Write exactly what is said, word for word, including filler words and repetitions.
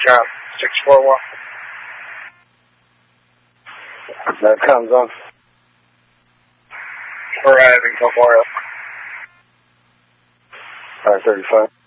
John, six four one. That comes on. Arriving Memorial. five thirty-five.